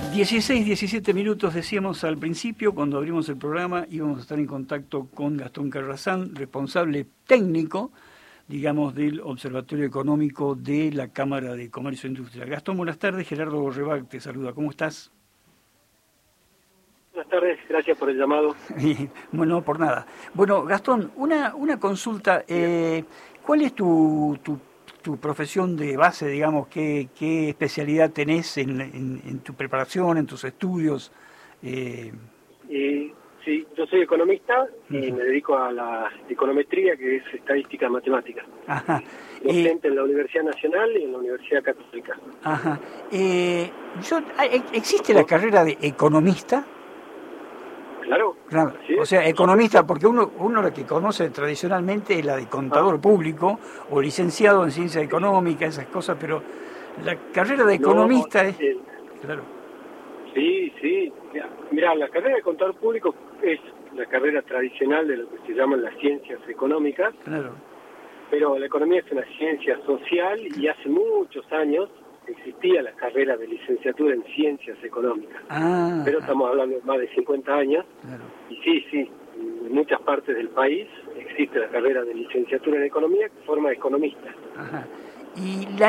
16, 17 minutos decíamos al principio, cuando abrimos el programa, íbamos a estar en contacto con Gastón Carrasán, responsable técnico, digamos, del Observatorio Económico de la Cámara de Comercio e Industria. Gastón, buenas tardes. Gerardo Borrebac te saluda. ¿Cómo estás? Buenas tardes, gracias por el llamado. Bueno, por nada. Bueno, Gastón, una consulta. ¿Cuál es tu profesión de base, digamos? ¿Qué especialidad tenés en tu preparación, en tus estudios? Sí, yo soy economista y me dedico a la econometría, que es estadística matemática. Ajá. Docente en la Universidad Nacional y en la Universidad Católica. Ajá. ¿Existe la carrera de economista? Claro. Claro. O sea, economista, porque uno la que conoce tradicionalmente es la de contador público o licenciado en ciencia económica, esas cosas, pero la carrera de economista es... Claro. Sí. Mira, la carrera de contador público es la carrera tradicional de lo que se llaman las ciencias económicas. Claro. Pero la economía es una ciencia social y hace muchos años existía la carrera de licenciatura en ciencias económicas. Pero estamos hablando de más de 50 años. Claro. Y sí, en muchas partes del país existe la carrera de licenciatura en economía que forma economistas. Ajá. Y la